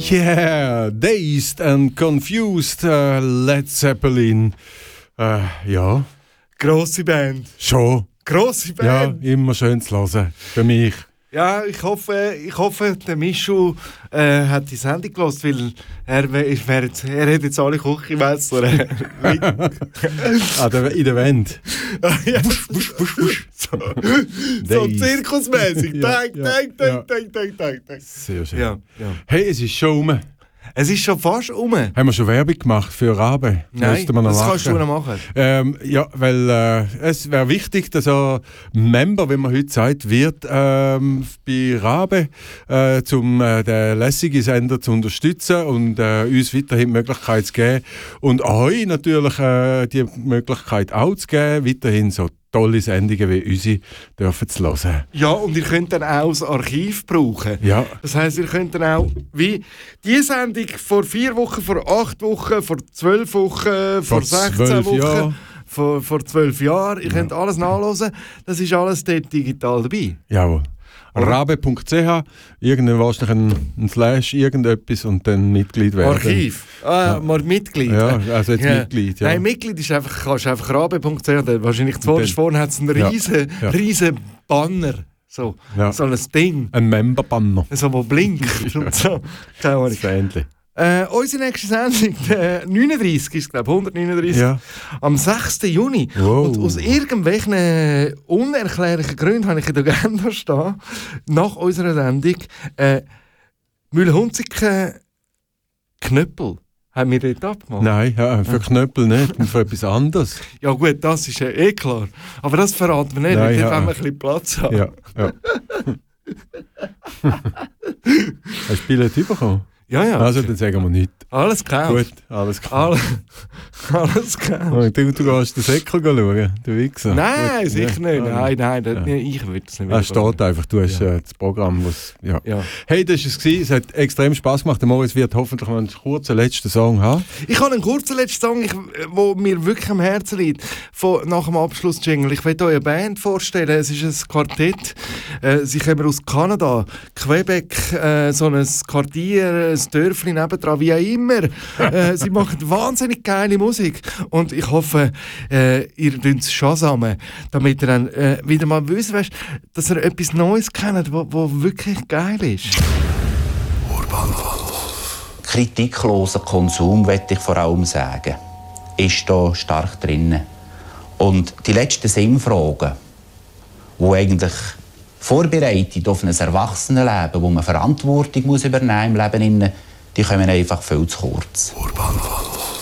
Yeah, Dazed and Confused, Led Zeppelin. Ja. Grosse Band. Schon. Grosse Band. Ja, immer schön zu hören. Für mich. Ja, ich hoffe, der Mischu hat die Sendung gehört, weil er hat jetzt alle Küchenmesser. In der Wand. Ja. So zirkusmäßig. Sehr schön. Ja. Hey, es ist schon rum. Es ist schon fast rum. Haben wir schon Werbung gemacht für Rabe? Nein, das kannst du noch machen. Ja, weil es wäre wichtig, dass er Member, wie man heute sagt, wird bei Rabe, um den lässigen Sender zu unterstützen und uns weiterhin die Möglichkeit zu geben und euch natürlich die Möglichkeit auch zu geben, weiterhin so tolle Sendungen wie unsere dürfen zu hören. Ja, und ihr könnt dann auch das Archiv brauchen. Ja. Das heisst, ihr könnt dann auch, wie die Sendung vor 4 Wochen, vor 8 Wochen, vor 12 Wochen, vor 16 Wochen, Jahren. vor 12 Jahren, ihr könnt alles nachhören. Das ist alles dort digital dabei. Jawohl. Rabe.ch, irgendwann wahrscheinlich ein Slash, irgendetwas und dann Mitglied werden. Archiv. Mal Mitglied. Ja, also jetzt Mitglied. Ja. Nein, Mitglied ist einfach, kannst einfach rabe.ch, wahrscheinlich zuvorderst vorne hat es einen riesen Banner. So ein Ding. Ein Member-Banner. So, wo blinkt und so. Keine Ahnung. Ähnlich. Unsere nächste Sendung, der 39 ist, glaube ich, 139, am 6. Juni. Wow. Und aus irgendwelchen unerklärlichen Gründen habe ich in der Agenda stehen, nach unserer Sendung, Mühlhunziken Knöppel. Haben wir dort abgemacht? Nein, für Knöppel nicht, für etwas anderes. Ja gut, das ist ja klar. Aber das verraten wir nicht, weil dort wollen wir ein bisschen Platz haben. Ja. Hast du Billett bekommen? Ja. Also, dann sagen wir nichts. Alles gekauft. Gut, alles gekauft. Alles gekauft. Du gehst den Säckel schauen, du Wichser. Nein, sicher nicht. Nein, ich will es nicht mehr. Es steht einfach, du hast das Programm, was... Ja. Hey, das war es. Es hat extrem Spass gemacht. Der Moritz wird hoffentlich noch einen kurzen letzten Song haben. Ich habe einen kurzen letzten Song, der mir wirklich am Herzen liegt. Nach dem Abschluss-Jingle. Ich will euch eine Band vorstellen. Es ist ein Quartett. Sie kommen aus Kanada, Quebec, so ein Quartier, ein Dörfchen nebendran, wie auch immer. Sie machen wahnsinnig geile Musik. Und ich hoffe, ihr tut es shazamen, damit ihr dann wieder mal wisst, dass ihr etwas Neues kennt, was wirklich geil ist. Kritikloser Konsum, möchte ich vor allem sagen, ist da stark drin. Und die letzten Sinnfragen, die eigentlich vorbereitet auf ein Erwachsenenleben, wo man Verantwortung muss übernehmen im Leben, die kommen einfach viel zu kurz.